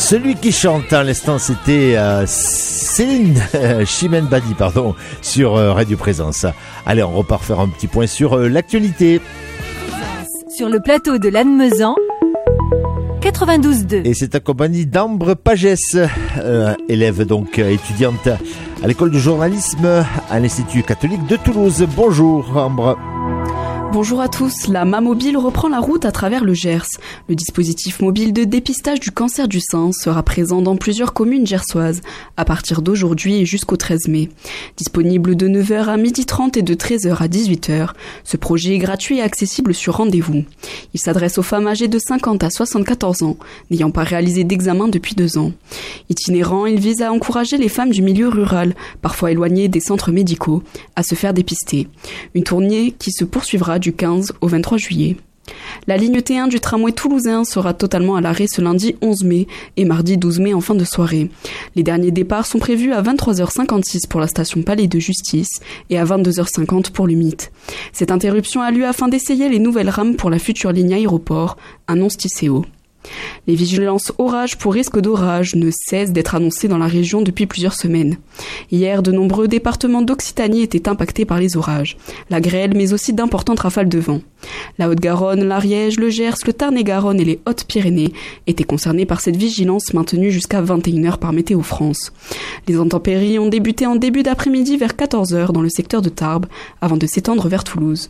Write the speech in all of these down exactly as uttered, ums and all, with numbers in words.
Celui qui chante à l'instant, c'était euh, Céline euh, Chimène Badi, pardon, sur euh, Radio Présence. Allez, on repart faire un petit point sur euh, l'actualité. Sur le plateau de Lannemezan, quatre-vingt-douze deux. Et c'est accompagné d'Ambre Pagès, euh, élève donc euh, étudiante à l'école de journalisme à l'Institut catholique de Toulouse. Bonjour Ambre. Bonjour à tous, la M A Mobile reprend la route à travers le Gers. Le dispositif mobile de dépistage du cancer du sein sera présent dans plusieurs communes gersoises à partir d'aujourd'hui et jusqu'au treize mai. Disponible de neuf heures à midi trente et de treize heures à dix-huit heures, ce projet est gratuit et accessible sur rendez-vous. Il s'adresse aux femmes âgées de cinquante à soixante-quatorze ans, n'ayant pas réalisé d'examen depuis deux ans. Itinérant, il vise à encourager les femmes du milieu rural, parfois éloignées des centres médicaux, à se faire dépister. Une tournée qui se poursuivra du quinze au vingt-trois juillet. La ligne T un du tramway toulousain sera totalement à l'arrêt ce lundi onze mai et mardi douze mai en fin de soirée. Les derniers départs sont prévus à vingt-trois heures cinquante-six pour la station Palais de Justice et à vingt-deux heures cinquante pour le Mythe. Cette interruption a lieu afin d'essayer les nouvelles rames pour la future ligne aéroport, annonce Tisséo. Les vigilances orage pour risque d'orage ne cessent d'être annoncées dans la région depuis plusieurs semaines. Hier, de nombreux départements d'Occitanie étaient impactés par les orages, la grêle, mais aussi d'importantes rafales de vent. La Haute-Garonne, l'Ariège, le Gers, le Tarn-et-Garonne et les Hautes-Pyrénées étaient concernés par cette vigilance maintenue jusqu'à vingt et une heures par Météo France. Les intempéries ont débuté en début d'après-midi vers quatorze heures dans le secteur de Tarbes, avant de s'étendre vers Toulouse.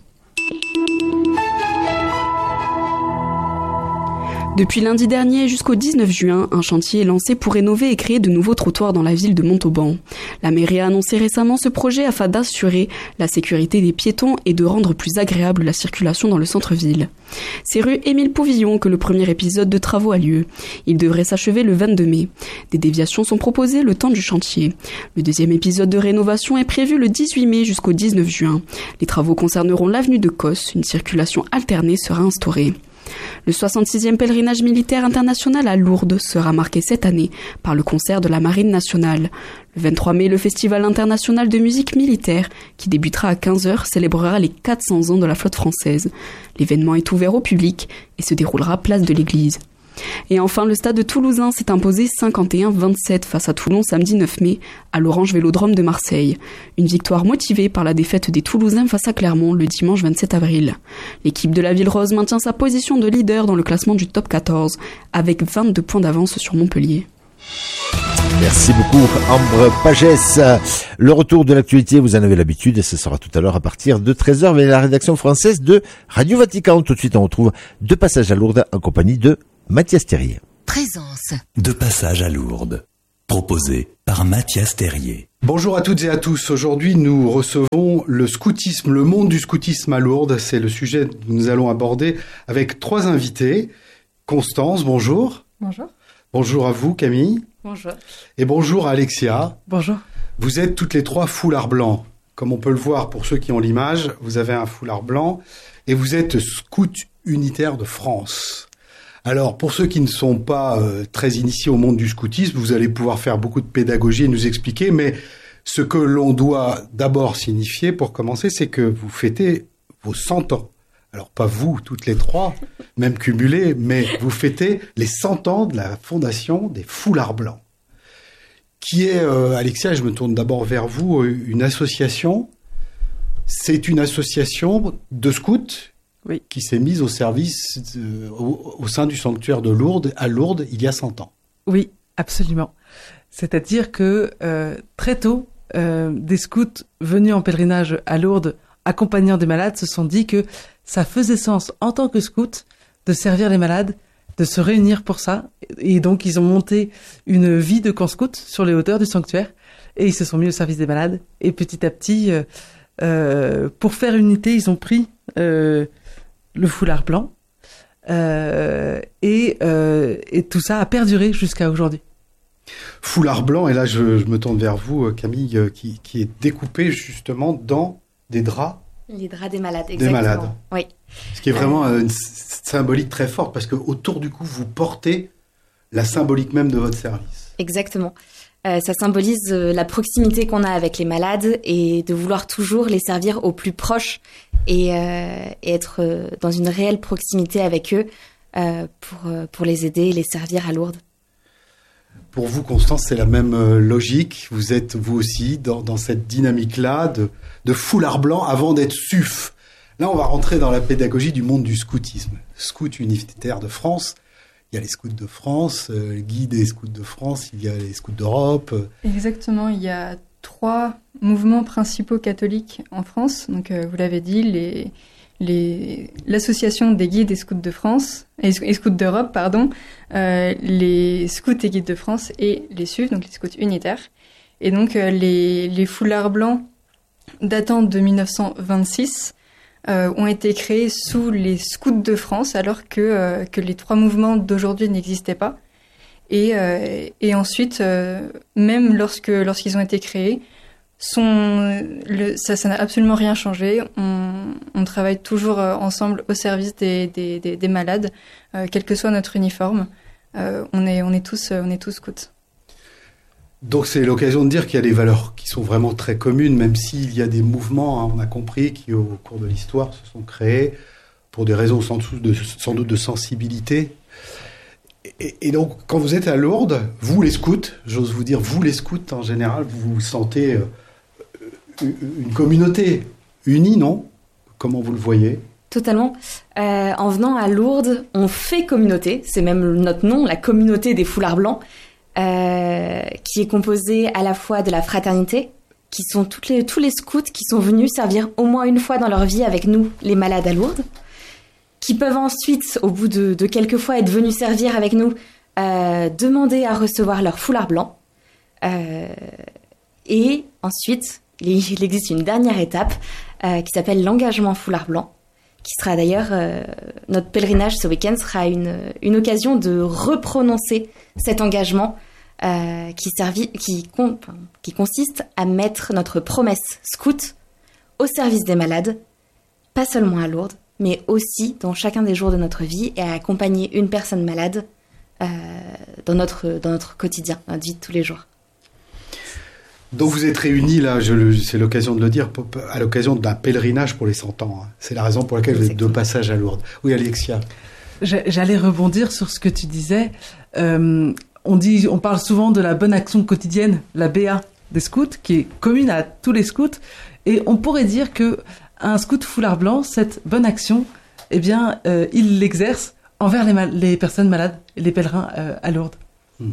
Depuis lundi dernier jusqu'au dix-neuf juin, un chantier est lancé pour rénover et créer de nouveaux trottoirs dans la ville de Montauban. La mairie a annoncé récemment ce projet afin d'assurer la sécurité des piétons et de rendre plus agréable la circulation dans le centre-ville. C'est rue Émile Pouvillon que le premier épisode de travaux a lieu. Il devrait s'achever le vingt-deux mai. Des déviations sont proposées le temps du chantier. Le deuxième épisode de rénovation est prévu le dix-huit mai jusqu'au dix-neuf juin. Les travaux concerneront l'avenue de Cos. Une circulation alternée sera instaurée. Le soixante-sixième pèlerinage militaire international à Lourdes sera marqué cette année par le concert de la Marine nationale. Le vingt-trois mai, le Festival international de musique militaire, qui débutera à quinze heures, célébrera les quatre cents ans de la flotte française. L'événement est ouvert au public et se déroulera place de l'église. Et enfin, le stade toulousain s'est imposé cinquante et un à vingt-sept face à Toulon samedi neuf mai à l'Orange Vélodrome de Marseille. Une victoire motivée par la défaite des Toulousains face à Clermont le dimanche vingt-sept avril. L'équipe de la Ville Rose maintient sa position de leader dans le classement du top quatorze avec vingt-deux points d'avance sur Montpellier. Merci beaucoup Ambre Pagès. Le retour de l'actualité, vous en avez l'habitude, et ce sera tout à l'heure à partir de treize heures avec la rédaction française de Radio Vatican. Tout de suite on retrouve Deux passages à Lourdes en compagnie de Mathias Terrier. Présence. Deux passages à Lourdes. Proposé par Mathias Terrier. Bonjour à toutes et à tous. Aujourd'hui, nous recevons le scoutisme, le monde du scoutisme à Lourdes. C'est le sujet que nous allons aborder avec trois invités. Constance, bonjour. Bonjour. Bonjour à vous, Camille. Bonjour. Et bonjour à Alexia. Bonjour. Vous êtes toutes les trois foulards blancs. Comme on peut le voir pour ceux qui ont l'image, vous avez un foulard blanc et vous êtes scout unitaire de France. Alors, pour ceux qui ne sont pas euh, très initiés au monde du scoutisme, vous allez pouvoir faire beaucoup de pédagogie et nous expliquer, mais ce que l'on doit d'abord signifier, pour commencer, c'est que vous fêtez vos cent ans. Alors, pas vous, toutes les trois, même cumulées, mais vous fêtez les cent ans de la fondation des Foulards Blancs, qui est, euh, Alexia, je me tourne d'abord vers vous, une association. C'est une association de scouts. Oui. Qui s'est mise au service de, au, au sein du sanctuaire de Lourdes, à Lourdes, il y a cent ans. Oui, absolument. C'est-à-dire que euh, très tôt, euh, des scouts venus en pèlerinage à Lourdes, accompagnant des malades, se sont dit que ça faisait sens, en tant que scouts, de servir les malades, de se réunir pour ça. Et donc, ils ont monté une vie de camp scout sur les hauteurs du sanctuaire, et ils se sont mis au service des malades. Et petit à petit, euh, euh, pour faire unité, ils ont pris... Euh, le foulard blanc, euh, et, euh, et tout ça a perduré jusqu'à aujourd'hui. Foulard blanc, et là je, je me tourne vers vous, Camille, qui, qui est découpé justement dans des draps. Les draps des malades, exactement. Des malades. Oui. Ce qui est vraiment euh, une symbolique très forte, parce qu'autour du cou, vous portez la symbolique même de votre service. Exactement. Euh, ça symbolise euh, la proximité qu'on a avec les malades et de vouloir toujours les servir au plus proche et, euh, et être euh, dans une réelle proximité avec eux euh, pour, euh, pour les aider et les servir à Lourdes. Pour vous, Constance, c'est la même euh, logique. Vous êtes, vous aussi, dans, dans cette dynamique-là de, de foulard blanc avant d'être S U F. Là, on va rentrer dans la pédagogie du monde du scoutisme. Scout unitaire de France. Il y a les scouts de France, euh, le guide des scouts de France, il y a les scouts d'Europe. Exactement, il y a trois mouvements principaux catholiques en France. Donc, euh, vous l'avez dit, les, les, l'association des guides et scouts de France, et, et scouts d'Europe, pardon, euh, les scouts et guides de France et les S U F, donc les scouts unitaires. Et donc, euh, les, les foulards blancs datant de mille neuf cent vingt-six euh, ont été créés sous les scouts de France, alors que, euh, que les trois mouvements d'aujourd'hui n'existaient pas. Et, euh, et ensuite, euh, même lorsque, lorsqu'ils ont été créés, sont, le, ça, ça n'a absolument rien changé. On, on travaille toujours euh, ensemble au service des, des, des, des malades, euh, quel que soit notre uniforme. Euh, on est, on est tous, on est tous scouts. Donc c'est l'occasion de dire qu'il y a des valeurs qui sont vraiment très communes, même s'il y a des mouvements, hein, on a compris, qui au cours de l'histoire se sont créés pour des raisons sans doute de, sans doute de sensibilité. Et, et donc quand vous êtes à Lourdes, vous les scouts, j'ose vous dire, vous les scouts en général, vous vous sentez euh, une communauté unie, non ? Comment vous le voyez ? Totalement. Euh, en venant à Lourdes, on fait communauté, c'est même notre nom, la communauté des foulards blancs. Euh, qui est composée à la fois de la fraternité, qui sont toutes les, tous les scouts qui sont venus servir au moins une fois dans leur vie avec nous, les malades à Lourdes, qui peuvent ensuite, au bout de, de quelques fois être venus servir avec nous, euh, demander à recevoir leur foulard blanc. Euh, et ensuite, il existe une dernière étape euh, qui s'appelle l'engagement foulard blanc, qui sera d'ailleurs, euh, notre pèlerinage ce week-end sera une, une occasion de reprononcer cet engagement euh, qui, servi, qui, con, qui consiste à mettre notre promesse scout au service des malades, pas seulement à Lourdes, mais aussi dans chacun des jours de notre vie et à accompagner une personne malade euh, dans, notre, dans notre quotidien, dans notre vie de tous les jours. Donc vous êtes réunis, là, je le, c'est l'occasion de le dire, à l'occasion d'un pèlerinage pour les cent ans. Hein. C'est la raison pour laquelle vous êtes de passage à Lourdes. Oui, Alexia. J'allais rebondir sur ce que tu disais. Euh, on dit, on parle souvent de la bonne action quotidienne, la B A des scouts, qui est commune à tous les scouts. Et on pourrait dire que un scout foulard blanc, cette bonne action, eh bien, euh, il l'exerce envers les, mal- les personnes malades, les pèlerins euh, à Lourdes. Mmh.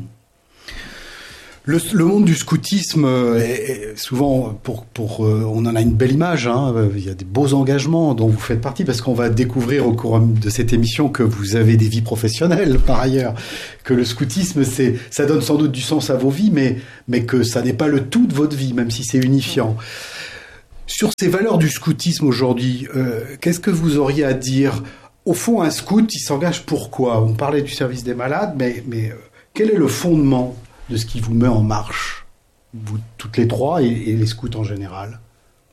Le, le monde du scoutisme est, est souvent, pour, pour, euh, on en a une belle image, hein, il y a des beaux engagements dont vous faites partie, parce qu'on va découvrir au cours de cette émission que vous avez des vies professionnelles par ailleurs, que le scoutisme, c'est, ça donne sans doute du sens à vos vies, mais, mais que ça n'est pas le tout de votre vie, même si c'est unifiant. Sur ces valeurs du scoutisme aujourd'hui, euh, qu'est-ce que vous auriez à dire ? Au fond, un scout, il s'engage pourquoi ? On parlait du service des malades, mais, mais euh, quel est le fondement de ce qui vous met en marche, vous toutes les trois et, et les scouts en général?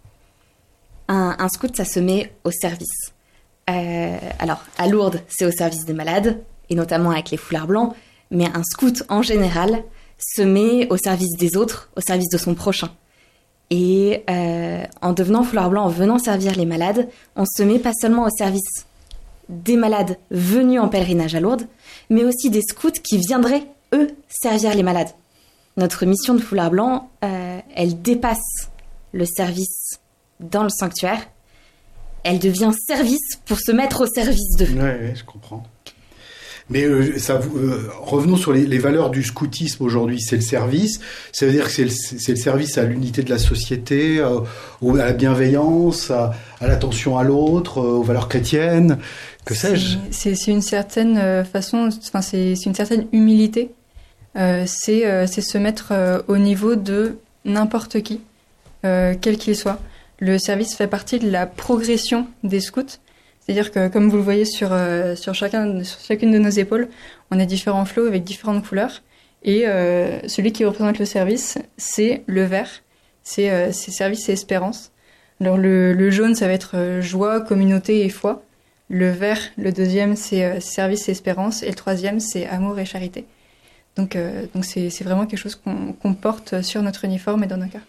Un, un scout, ça se met au service. Euh, alors, à Lourdes, c'est au service des malades, et notamment avec les foulards blancs, mais un scout, en général, se met au service des autres, au service de son prochain. Et euh, en devenant foulard blanc, en venant servir les malades, on se met pas seulement au service des malades venus en pèlerinage à Lourdes, mais aussi des scouts qui viendraient eux, servir les malades. Notre mission de foulard blanc, euh, elle dépasse le service dans le sanctuaire. Elle devient service pour se mettre au service d'eux. Oui, ouais, je comprends. Mais euh, ça, euh, revenons sur les, les valeurs du scoutisme aujourd'hui. C'est le service, ça veut dire que c'est le, c'est le service à l'unité de la société, euh, à la bienveillance, à, à l'attention à l'autre, euh, aux valeurs chrétiennes, que sais-je. C'est, c'est une certaine façon, enfin c'est, c'est une certaine humilité. Euh, c'est, euh, c'est se mettre euh, au niveau de n'importe qui, euh, quel qu'il soit. Le service fait partie de la progression des scouts. C'est-à-dire que, comme vous le voyez sur, euh, sur, chacun, sur chacune de nos épaules, on a différents flots avec différentes couleurs. Et euh, celui qui représente le service, c'est le vert. C'est, euh, c'est service et espérance. Alors le, le jaune, ça va être euh, joie, communauté et foi. Le vert, le deuxième, c'est euh, service et espérance. Et le troisième, c'est amour et charité. Donc, euh, donc c'est, c'est vraiment quelque chose qu'on, qu'on porte sur notre uniforme et dans nos cœurs.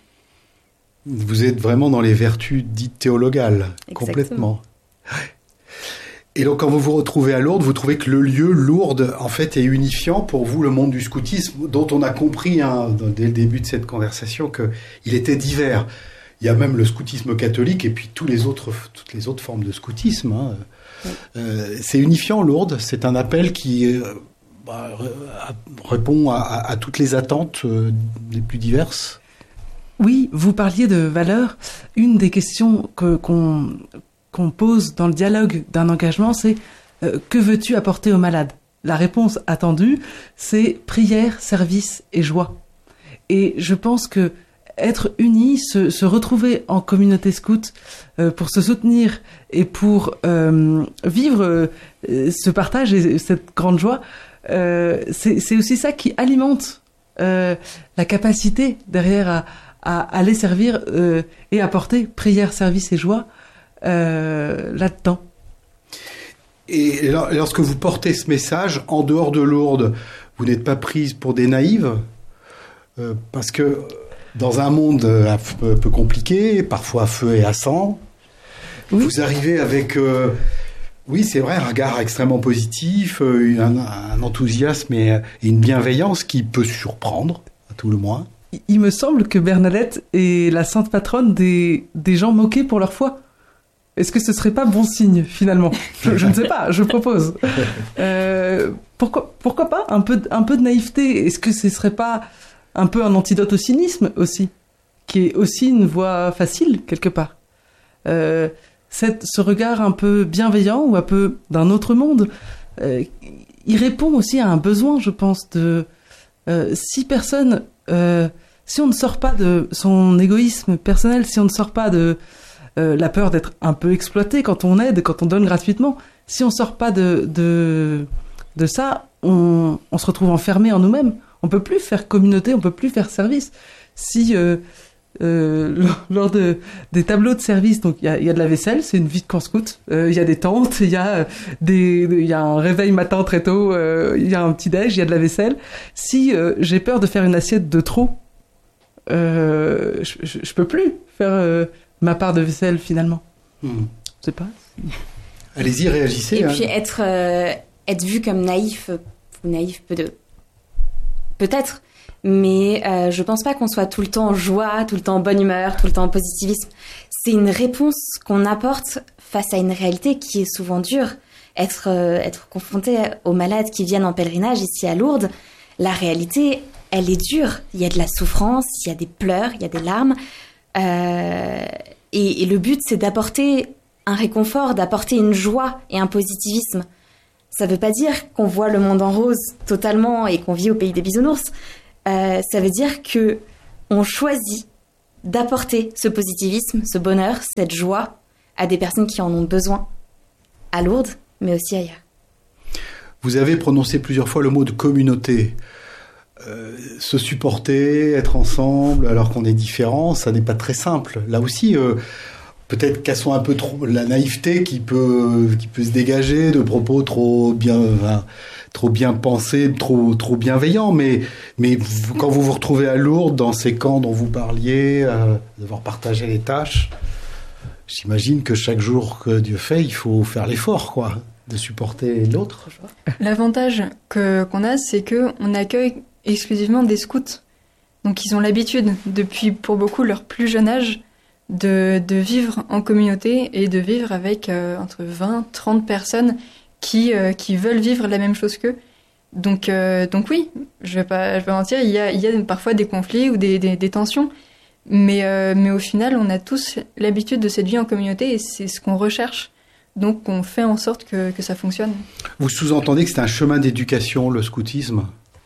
Vous êtes vraiment dans les vertus dites théologales, Exactement. complètement. Et donc, quand vous vous retrouvez à Lourdes, vous trouvez que le lieu, Lourdes, en fait, est unifiant pour vous, le monde du scoutisme, dont on a compris hein, dès le début de cette conversation qu'il était divers. Il y a même le scoutisme catholique et puis tous les autres, toutes les autres formes de scoutisme. Hein. Oui. Euh, c'est unifiant, Lourdes. C'est un appel qui euh, bah, répond à, à, à toutes les attentes euh, les plus diverses. Oui, vous parliez de valeurs. Une des questions que, qu'on... qu'on pose dans le dialogue d'un engagement, c'est euh, « Que veux-tu apporter aux malades ?» La réponse attendue, c'est « Prière, service et joie ». Et je pense que être unis, se, se retrouver en communauté scout euh, pour se soutenir et pour euh, vivre euh, ce partage et cette grande joie, euh, c'est, c'est aussi ça qui alimente euh, la capacité derrière à, à aller servir euh, et apporter prière, service et joie Euh, là-dedans. Et lorsque vous portez ce message, en dehors de Lourdes, vous n'êtes pas prise pour des naïves, euh, parce que dans un monde un peu, un peu compliqué, parfois à feu et à sang, oui. Vous arrivez avec, euh, oui c'est vrai, un regard extrêmement positif, euh, un, un enthousiasme et, et une bienveillance qui peut surprendre, à tout le moins. Il me semble que Bernadette est la sainte patronne des, des gens moqués pour leur foi. Est-ce que ce serait pas bon signe, finalement ? je, je ne sais pas, je propose. Euh, pourquoi, pourquoi pas un peu, un peu de naïveté ? Est-ce que ce serait pas un peu un antidote au cynisme, aussi ? Qui est aussi une voie facile, quelque part. Euh, cette, ce regard un peu bienveillant ou un peu d'un autre monde, euh, il répond aussi à un besoin, je pense, de... Euh, si personne... Euh, si on ne sort pas de son égoïsme personnel, si on ne sort pas de... Euh, la peur d'être un peu exploité quand on aide, quand on donne gratuitement. Si on sort pas de, de, de ça, on, on se retrouve enfermé en nous-mêmes. On peut plus faire communauté, on peut plus faire service. Si, euh, euh, lors de, des tableaux de service, donc il y a, y a de la vaisselle, c'est une vie de camp scout, il euh, y a des tentes, il y a des, il y a un réveil matin très tôt, il euh, y a un petit déj, il y a de la vaisselle. Si euh, j'ai peur de faire une assiette de trop, euh, je, je, je peux plus faire... Euh, ma part de vaisselle, finalement. Hmm. Je sais pas. Allez-y, réagissez. Et hein. puis être, euh, être vu comme naïf, ou naïf peut de... peut-être, mais euh, je pense pas qu'on soit tout le temps en joie, tout le temps en bonne humeur, tout le temps en positivisme. C'est une réponse qu'on apporte face à une réalité qui est souvent dure. Être, euh, être confronté aux malades qui viennent en pèlerinage ici à Lourdes, la réalité, elle est dure. Il y a de la souffrance, il y a des pleurs, il y a des larmes. Euh, et, et le but, c'est d'apporter un réconfort, d'apporter une joie et un positivisme. Ça veut pas dire qu'on voit le monde en rose totalement et qu'on vit au pays des bisounours. Euh, ça veut dire que on choisit d'apporter ce positivisme, ce bonheur, cette joie à des personnes qui en ont besoin, à Lourdes, mais aussi ailleurs. Vous avez prononcé plusieurs fois le mot de communauté. Euh, se supporter, être ensemble, alors qu'on est différents, ça n'est pas très simple. Là aussi, euh, peut-être cassons un peu trop la naïveté qui peut, qui peut se dégager de propos trop bien, enfin, trop bien pensés, trop, trop bienveillants. Mais, mais vous, quand vous vous retrouvez à Lourdes, dans ces camps dont vous parliez, euh, devoir partager les tâches, j'imagine que chaque jour que Dieu fait, il faut faire l'effort, quoi, de supporter l'autre. L'avantage que, qu'on a, c'est qu'on accueille exclusivement des scouts. Donc ils ont l'habitude, depuis pour beaucoup leur plus jeune âge, de, de vivre en communauté et de vivre avec euh, entre vingt, trente personnes qui, euh, qui veulent vivre la même chose qu'eux. Donc, euh, donc oui, je vais pas, je vais pas mentir, il y a, il y a parfois des conflits ou des, des, des tensions, mais, euh, mais au final, on a tous l'habitude de cette vie en communauté et c'est ce qu'on recherche. Donc on fait en sorte que, que ça fonctionne. Vous sous-entendez que c'est un chemin d'éducation, le scoutisme ?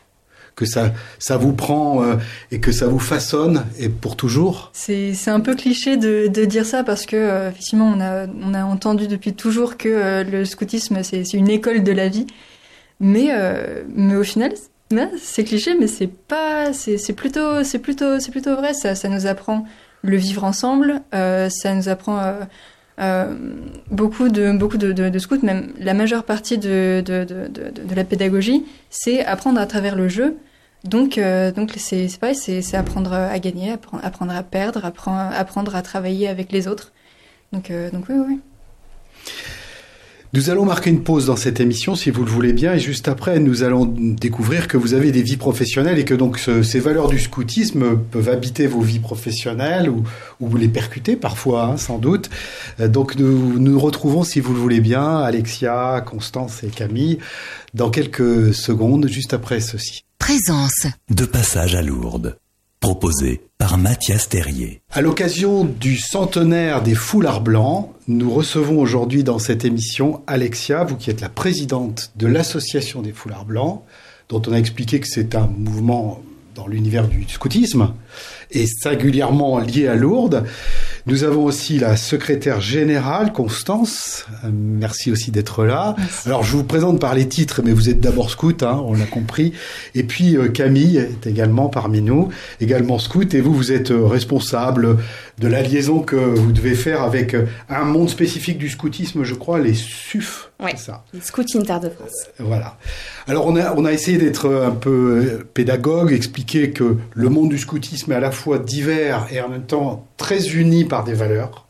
Que ça, ça vous prend euh, et que ça vous façonne et pour toujours. C'est, c'est un peu cliché de, de dire ça parce que euh, effectivement on a, on a entendu depuis toujours que euh, le scoutisme c'est, c'est une école de la vie, mais euh, mais au final c'est cliché, mais c'est pas, c'est, c'est plutôt, c'est plutôt, c'est plutôt vrai. Ça, ça nous apprend le vivre ensemble, euh, ça nous apprend euh, euh, beaucoup de beaucoup de, de, de scouts, même la majeure partie de de, de, de, de la pédagogie, c'est apprendre à travers le jeu. Donc, euh, donc c'est, c'est pareil, c'est, c'est apprendre à gagner, apprendre, apprendre à perdre, apprendre, apprendre à travailler avec les autres. Donc, euh, donc oui, oui. Nous allons marquer une pause dans cette émission, si vous le voulez bien, et juste après, nous allons découvrir que vous avez des vies professionnelles et que donc ce, ces valeurs du scoutisme peuvent habiter vos vies professionnelles ou, ou vous les percuter parfois, hein, sans doute. Donc nous nous retrouvons, si vous le voulez bien, Alexia, Constance et Camille, dans quelques secondes, juste après ceci. Présence. De passage à Lourdes. Proposé par Mathias Terrier. À l'occasion du centenaire des foulards blancs, nous recevons aujourd'hui dans cette émission Alexia, vous qui êtes la présidente de l'association des foulards blancs, dont on a expliqué que c'est un mouvement dans l'univers du scoutisme et singulièrement lié à Lourdes. Nous avons aussi la secrétaire générale, Constance. Euh, merci aussi d'être là. Merci. Alors, je vous présente par les titres, mais vous êtes d'abord scout, hein, on l'a compris. Et puis, euh, Camille est également parmi nous, également scout. Et vous, vous êtes euh, responsable de la liaison que vous devez faire avec euh, un monde spécifique du scoutisme, je crois, les S U F. Oui, c'est ça. les Scouts Inter de France. Euh, voilà. Alors, on a, on a essayé d'être un peu pédagogue, expliquer que le monde du scoutisme est à la fois divers et en même temps très uni par des valeurs,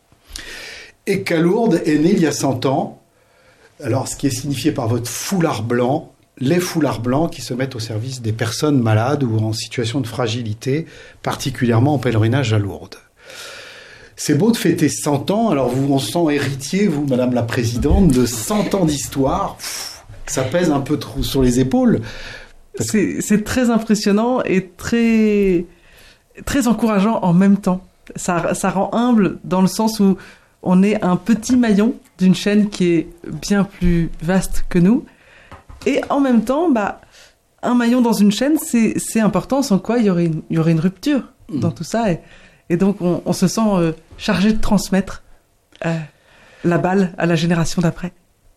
et qu'à Lourdes est né il y a cent ans, alors ce qui est signifié par votre foulard blanc, les foulards blancs qui se mettent au service des personnes malades ou en situation de fragilité, particulièrement en pèlerinage à Lourdes. C'est beau de fêter cent ans, alors vous, on se sent héritier, vous, Madame la Présidente, de cent ans d'histoire, pff, ça pèse un peu trop sur les épaules. C'est, c'est très impressionnant et très, très encourageant en même temps. Ça, ça rend humble dans le sens où on est un petit maillon d'une chaîne qui est bien plus vaste que nous. Et en même temps, bah, un maillon dans une chaîne, c'est, c'est important, sans quoi il y aurait une, il y aurait une rupture mmh. dans tout ça. Et, et donc, on, on se sent euh, chargé de transmettre euh, la balle à la génération d'après.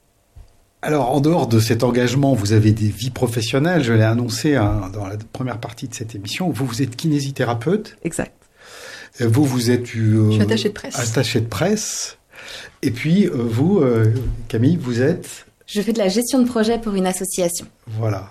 Alors, en dehors de cet engagement, vous avez des vies professionnelles. Je l'ai annoncé hein, dans la première partie de cette émission. Vous, vous êtes kinésithérapeute. Exact. Vous, vous êtes... Euh, Je suis attachée de presse. Attachée de presse. Et puis, euh, vous, euh, Camille, vous êtes... Je fais de la gestion de projet pour une association. Voilà.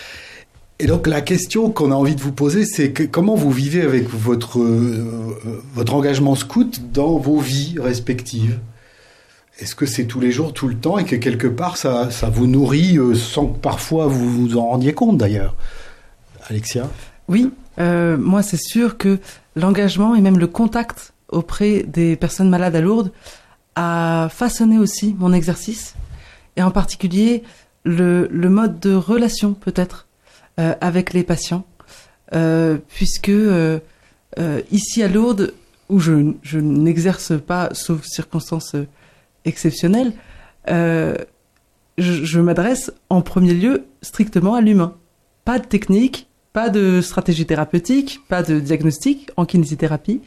Et donc, la question qu'on a envie de vous poser, c'est que, comment vous vivez avec votre, euh, votre engagement scout dans vos vies respectives ? Est-ce que c'est tous les jours, tout le temps, et que quelque part, ça, ça vous nourrit euh, sans que parfois vous vous en rendiez compte, d'ailleurs ? Alexia ? Oui, euh, moi, c'est sûr que l'engagement et même le contact auprès des personnes malades à Lourdes a façonné aussi mon exercice, et en particulier le, le mode de relation, peut-être, euh, avec les patients, euh, puisque euh, euh, ici à Lourdes, où je, je n'exerce pas, sauf circonstances euh, exceptionnelles, euh, je, je m'adresse en premier lieu strictement à l'humain. Pas de technique, pas de stratégie thérapeutique, pas de diagnostic en kinésithérapie.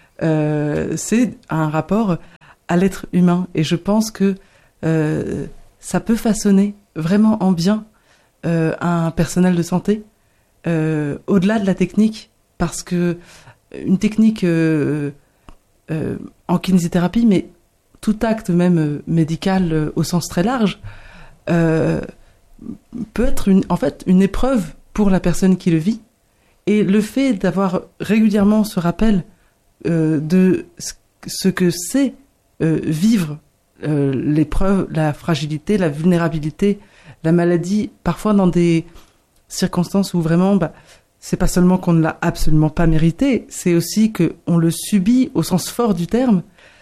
Euh, c'est un rapport à l'être humain. Et je pense que euh, ça peut façonner vraiment en bien euh, un personnel de santé, euh, au-delà de la technique. Parce que une technique euh, euh, en kinésithérapie, mais tout acte même euh, médical euh, au sens très large, euh, peut être une, en fait une épreuve pour la personne qui le vit. Et le fait d'avoir régulièrement ce rappel euh, de ce que c'est euh, vivre euh, l'épreuve, la fragilité, la vulnérabilité, la maladie, parfois dans des circonstances où vraiment, bah, c'est pas seulement qu'on ne l'a absolument pas mérité, c'est aussi qu'on le subit au sens fort du terme.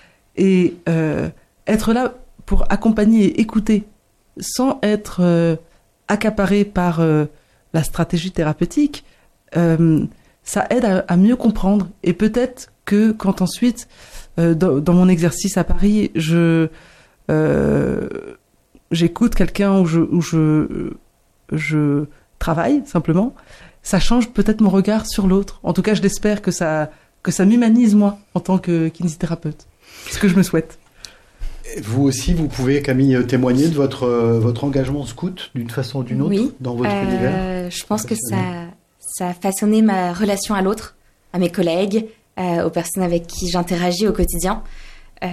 Et euh, être là pour accompagner et écouter sans être euh, accaparé par euh, la stratégie thérapeutique, euh, ça aide à, à mieux comprendre. Et peut-être que quand ensuite, euh, dans, dans mon exercice à Paris, je euh, j'écoute quelqu'un où je, où je, je travaille simplement, ça change peut-être mon regard sur l'autre. En tout cas, je l'espère que ça, que ça m'humanise moi en tant que kinésithérapeute. Ce que je me souhaite. Vous aussi, vous pouvez, Camille, témoigner de votre, votre engagement scout d'une façon ou d'une autre oui, dans votre euh, univers. Je pense que ça, ça a façonné ma relation à l'autre, à mes collègues, euh, aux personnes avec qui j'interagis au quotidien. Euh,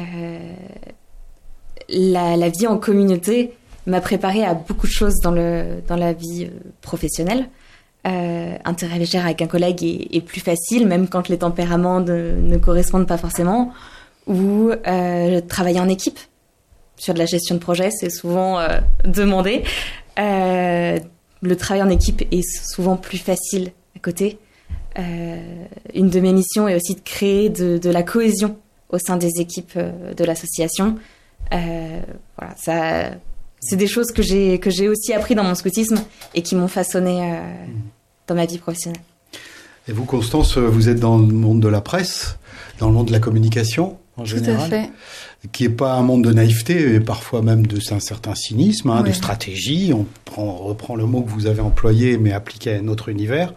la, la vie en communauté m'a préparée à beaucoup de choses dans, le, dans la vie professionnelle. Euh, interagir avec un collègue est, est plus facile, même quand les tempéraments de, ne correspondent pas forcément. Ou euh, travailler en équipe. sur de la gestion de projet, c'est souvent euh, demandé. Euh, le travail en équipe est souvent plus facile à côté. Euh, une de mes missions est aussi de créer de, de la cohésion au sein des équipes euh, de l'association. Euh, voilà, ça, c'est des choses que j'ai que j'ai aussi appris dans mon scoutisme et qui m'ont façonné euh, dans ma vie professionnelle. Et vous, Constance, vous êtes dans le monde de la presse, dans le monde de la communication en Tout général, à fait. qui n'est pas un monde de naïveté et parfois même de un certain cynisme, hein, Ouais. de stratégie. On prend, on reprend le mot que vous avez employé, mais appliqué à un autre univers.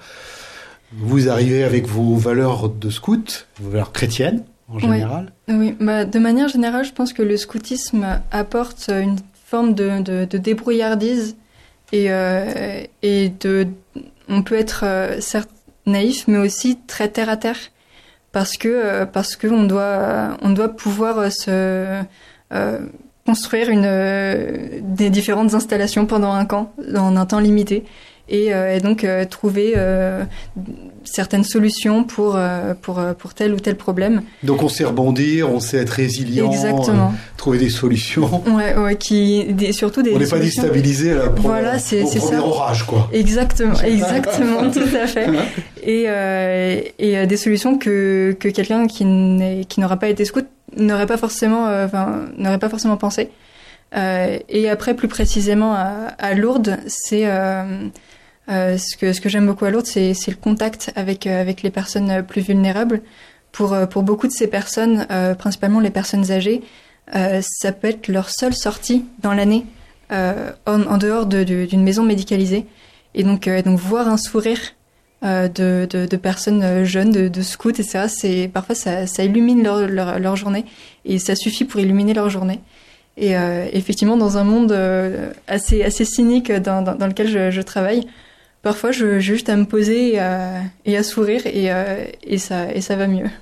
Vous arrivez avec vos valeurs de scout, vos valeurs chrétiennes en général. Oui, bah, de manière générale, je pense que le scoutisme apporte une forme de, de, de débrouillardise et, euh, et de, on peut être euh, certes naïf, mais aussi très terre à terre, parce que euh, parce que on doit on doit pouvoir euh, se euh, construire une euh, des différentes installations pendant un camp en un temps limité. Et, euh, et donc euh, trouver euh, certaines solutions pour, euh, pour, euh, pour tel ou tel problème. Donc on sait rebondir, on sait être résilient, Exactement. euh, trouver des solutions. Ouais, ouais, qui, des, surtout des On n'est pas solutions- déstabilisé à la pro- Voilà, c'est- au c'est premier ça. orage, quoi. Exactement, exactement, tout à fait. Et, euh, et euh, des solutions que, que quelqu'un qui, n'est- qui n'aura pas été scout n'aurait pas forcément, euh, enfin, n'aurait pas forcément pensé. Euh, et après, plus précisément à, à Lourdes, c'est euh, euh, ce que ce que j'aime beaucoup à Lourdes, c'est c'est le contact avec euh, avec les personnes plus vulnérables. Pour euh, pour beaucoup de ces personnes, euh, principalement les personnes âgées, euh, ça peut être leur seule sortie dans l'année euh, en, en dehors de, de- d'une maison médicalisée. Et donc euh, donc voir un sourire euh, de, de de personnes jeunes, de, de scouts, et cetera. C'est parfois ça ça illumine leur leur leur journée et ça suffit pour illuminer leur journée. Et euh, effectivement, dans un monde euh, assez assez cynique dans, dans, dans lequel je, je travaille, parfois je j'ai juste à me poser et à, et à sourire et, euh, et ça et ça va mieux.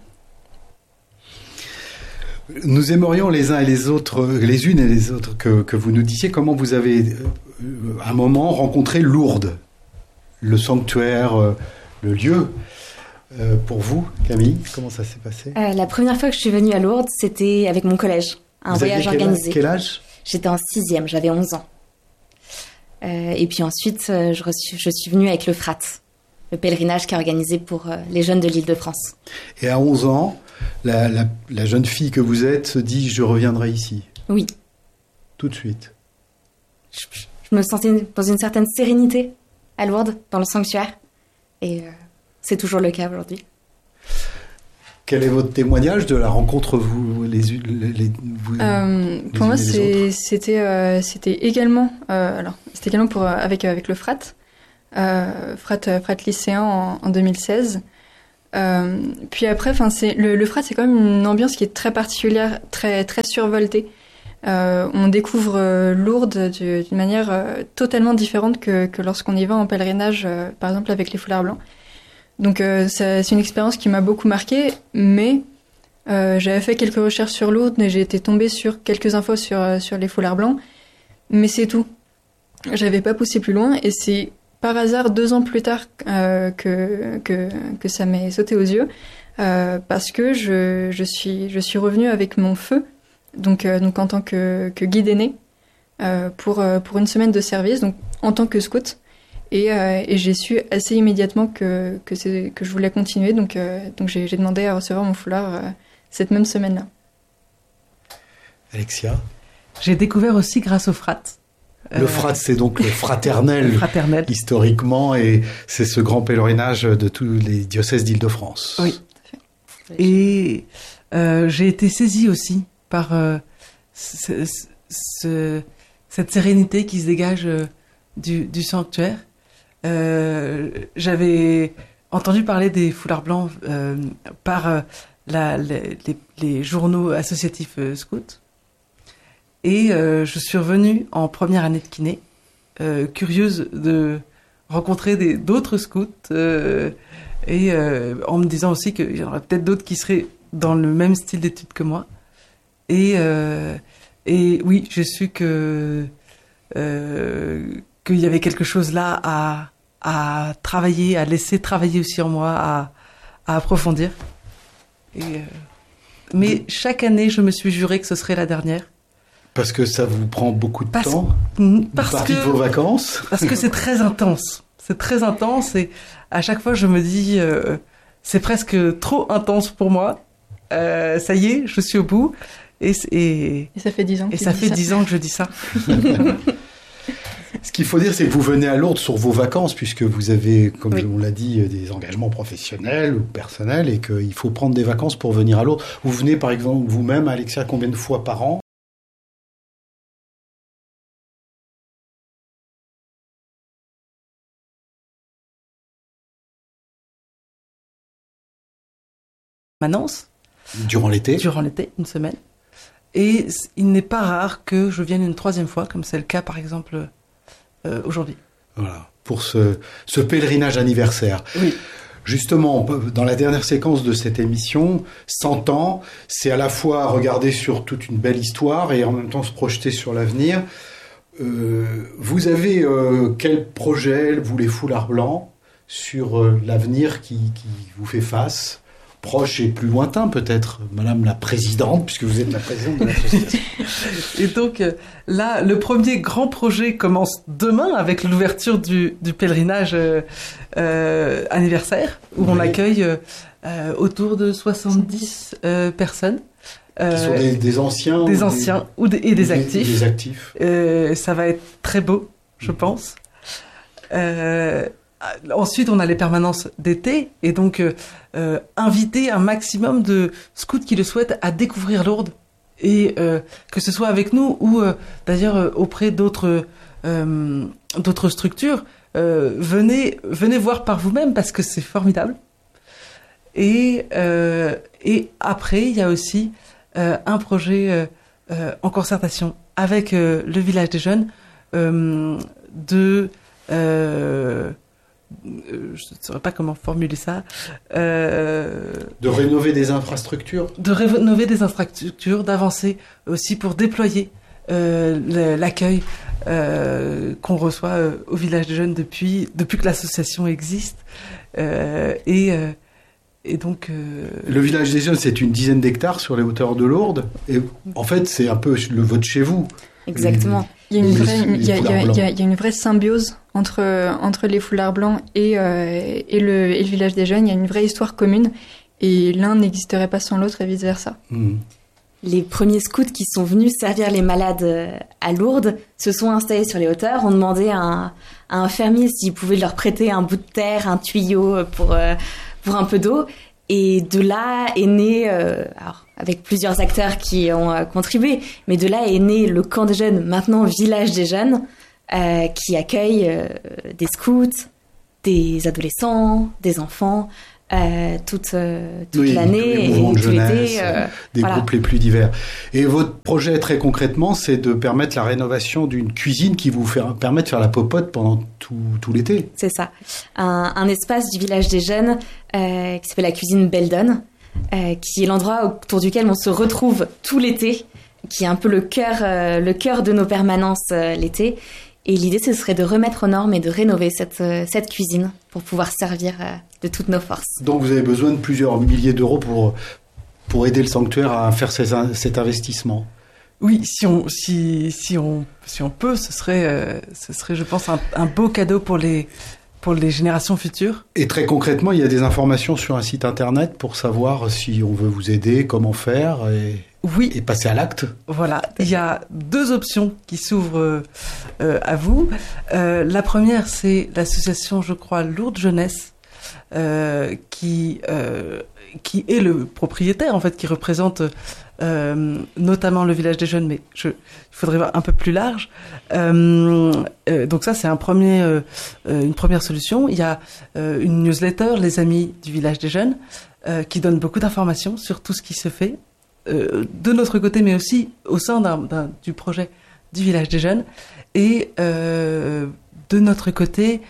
Nous aimerions les uns et les autres, les unes et les autres, que, que vous nous disiez comment vous avez, euh, à un moment, rencontré Lourdes, le sanctuaire, euh, le lieu. Euh, pour vous, Camille, comment ça s'est passé? Euh, la première fois que je suis venue à Lourdes, c'était avec mon collège, un Vous voyage aviez quel, organisé. quel âge? J'étais en sixième, j'avais onze ans. Euh, et puis ensuite, euh, je, reçu- je suis venue avec le F R A T, le pèlerinage qui est organisé pour euh, les jeunes de l'Île-de-France. Et à onze ans, la, la, la jeune fille que vous êtes se dit « je reviendrai ici Oui, ». Tout de suite. je, je me sentais dans une certaine sérénité à Lourdes, dans le sanctuaire. Et euh, c'est toujours le cas aujourd'hui. Quel est votre témoignage de la rencontre, vous, les, unes- les, les- vous, Euh, les pour moi, unes et les c'est- autres c'était euh, c'était également euh, alors c'était également pour euh, avec avec le F R A T, euh, F R A T F R A T lycéen en, en deux mille seize. Euh, puis après, enfin c'est le, le F R A T, c'est quand même une ambiance qui est très particulière, très très survoltée. Euh, on découvre euh, Lourdes du- d'une manière euh, totalement différente que, que lorsqu'on y va en pèlerinage, euh, par exemple avec les foulards blancs. Donc euh, ça- c'est une expérience qui m'a beaucoup marquée, mais euh, j'avais fait quelques recherches sur Lourdes et j'ai été tombée sur quelques infos sur, euh, sur les foulards blancs, mais c'est tout. J'avais pas poussé plus loin et c'est par hasard deux ans plus tard euh, que, que, que ça m'est sauté aux yeux, euh, parce que je, je, suis, je suis revenue avec mon feu, donc, euh, donc en tant que, que guide aîné, euh, pour, euh, pour une semaine de service, donc en tant que scout. Et, euh, et j'ai su assez immédiatement que, que, c'est, que je voulais continuer, donc, euh, donc j'ai, j'ai demandé à recevoir mon foulard euh, cette même semaine-là. Alexia? J'ai découvert aussi grâce au F R A T. Le F R A T, c'est donc le fraternel, Le fraternel. historiquement, et c'est ce grand pèlerinage de tous les diocèses d'Île-de-France. Oui. Et euh, j'ai été saisie aussi par euh, ce- ce- cette sérénité qui se dégage euh, du, du sanctuaire. Euh, j'avais entendu parler des foulards blancs euh, par euh, la, les, les, les journaux associatifs euh, scouts. Et euh, je suis revenue en première année de kiné, euh, curieuse de rencontrer des, d'autres scouts, euh, et euh, en me disant aussi qu'il y en aurait peut-être d'autres qui seraient dans le même style d'études que moi. Et, euh, et oui, j'ai su que euh, qu'il y avait quelque chose là à, à travailler, à laisser travailler aussi en moi, à, à approfondir. Et, euh, mais chaque année, je me suis juré que ce serait la dernière. Parce que ça vous prend beaucoup de parce, temps. Parce Une partie que de vos vacances. Parce que c'est très intense. C'est très intense et à chaque fois je me dis euh, c'est presque trop intense pour moi. Euh, ça y est, je suis au bout. Et, et, et ça fait dix ans. Et ça fait dix ans que je dis ça. Ce qu'il faut dire, c'est que vous venez à Lourdes sur vos vacances, puisque vous avez, comme oui. on l'a dit, des engagements professionnels ou personnels, et qu'il faut prendre des vacances pour venir à Lourdes. Vous venez, par exemple, vous-même, Alexia, combien de fois par an ? Permanence. Durant l'été ? Durant l'été, une semaine. Et il n'est pas rare que je vienne une troisième fois, comme c'est le cas, par exemple, euh, aujourd'hui. Voilà, pour ce, ce pèlerinage anniversaire. Oui. Justement, dans la dernière séquence de cette émission, cent ans, c'est à la fois regarder sur toute une belle histoire et en même temps se projeter sur l'avenir. Euh, vous avez euh, quel projet, vous les foulards blancs, sur euh, l'avenir qui, qui vous fait face ? Proche et plus lointain peut-être, Madame la Présidente, puisque vous êtes la Présidente de l'association. Et donc là, le premier grand projet commence demain avec l'ouverture du, du pèlerinage euh, euh, anniversaire, où oui. on accueille euh, autour de soixante-dix euh, personnes. Euh, qui sont des, des anciens Des anciens des, ou des, et des, des actifs. Des actifs. Euh, ça va être très beau, je mmh. pense. Euh, Ensuite, on a les permanences d'été et donc euh, euh, inviter un maximum de scouts qui le souhaitent à découvrir Lourdes et euh, que ce soit avec nous ou euh, d'ailleurs euh, auprès d'autres euh, d'autres structures. Euh, venez venez voir par vous-même parce que c'est formidable. Et euh, et après, il y a aussi euh, un projet euh, euh, en concertation avec euh, le village des jeunes euh, de euh, je ne saurais pas comment formuler ça. Euh, de rénover des infrastructures. De rénover des infrastructures, d'avancer aussi pour déployer euh, l'accueil euh, qu'on reçoit euh, au village des jeunes depuis, depuis que l'association existe. Euh, et, euh, et donc... Euh... Le village des jeunes, c'est une dizaine d'hectares sur les hauteurs de Lourdes. Et en fait, c'est un peu le vote chez vous. Exactement. Il y a une vraie, il y a, il y a, il y a, il y a une vraie symbiose entre, entre les foulards blancs et, euh, et, le, et le village des jeunes. Il y a une vraie histoire commune et l'un n'existerait pas sans l'autre et vice-versa. Mmh. Les premiers scouts qui sont venus servir les malades à Lourdes se sont installés sur les hauteurs, ont demandé à un, à un fermier s'il pouvait leur prêter un bout de terre, un tuyau pour, euh, pour un peu d'eau. Et de là est né, euh, alors, avec plusieurs acteurs qui ont euh, contribué, mais de là est né le camp des jeunes, maintenant village des jeunes, euh, qui accueille euh, des scouts, des adolescents, des enfants, euh, toute, euh, toute oui, l'année et tout l'été. Euh, des voilà. groupes les plus divers. Et votre projet, très concrètement, c'est de permettre la rénovation d'une cuisine qui vous fait, permet de faire la popote pendant tout, tout l'été. C'est ça. Un, un espace du village des jeunes euh, qui s'appelle la cuisine Beldon, euh, qui est l'endroit autour duquel on se retrouve tout l'été, qui est un peu le cœur, euh, le cœur de nos permanences euh, l'été. Et l'idée, ce serait de remettre aux normes et de rénover cette, euh, cette cuisine pour pouvoir servir euh, de toutes nos forces. Donc vous avez besoin de plusieurs milliers d'euros pour, pour aider le sanctuaire à faire ces, cet investissement. Oui, si on, si, si on, si on peut, ce serait, euh, ce serait, je pense, un, un beau cadeau pour les, pour les générations futures. Et très concrètement, il y a des informations sur un site internet pour savoir si on veut vous aider, comment faire et, oui. et passer à l'acte. Voilà, il y a deux options qui s'ouvrent euh, à vous. Euh, la première, c'est l'association, je crois, Lourdes Jeunesse, euh, qui, euh, qui est le propriétaire, en fait, qui représente euh, notamment le village des jeunes, mais je, il faudrait voir un peu plus large. Euh, euh, donc ça, c'est un premier, euh, une première solution. Il y a euh, une newsletter, Les Amis du village des jeunes, euh, qui donne beaucoup d'informations sur tout ce qui se fait, euh, de notre côté, mais aussi au sein d'un, d'un, du projet du village des jeunes. Et euh, de notre côté,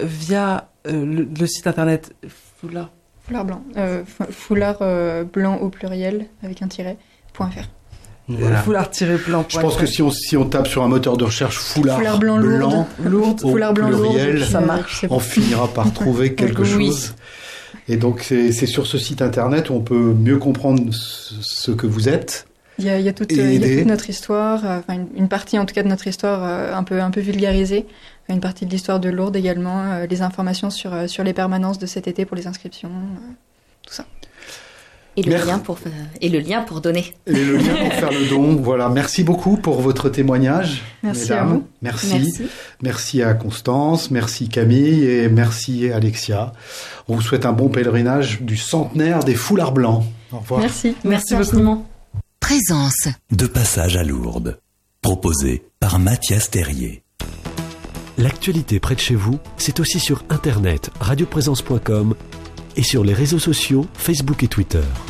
via euh, le, le site internet Foulard. Foulard blanc. Euh, foulard euh, blanc au pluriel, avec un tiret, point fr. Voilà. Foulard-blanc. Je pense que si on, si on tape sur un moteur de recherche foulard, foulard blanc, blanc lourde, foulard blanc pluriel, lourde, ça marche. On finira par trouver quelque oui. chose. Et donc c'est, c'est sur ce site internet où on peut mieux comprendre ce que vous êtes Il y a, il y a toute, Et il y a aider. toute notre histoire, euh, enfin une, une partie en tout cas de notre histoire euh, un peu un peu vulgarisée, une partie de l'histoire de Lourdes également, euh, les informations sur euh, sur les permanences de cet été pour les inscriptions, euh, tout ça. Et le Merci. lien pour euh, et le lien pour donner. Et le lien pour faire le don. Voilà, merci beaucoup pour votre témoignage. Merci mesdames. à vous. Merci. Merci. Merci à Constance, merci Camille et merci Alexia. On vous souhaite un bon pèlerinage du centenaire des foulards blancs. Au revoir. Merci. Merci, beaucoup. infiniment. Présence. De passage à Lourdes. Proposé par Mathias Terrier. L'actualité près de chez vous, c'est aussi sur internet radioprésence point com et sur les réseaux sociaux Facebook et Twitter.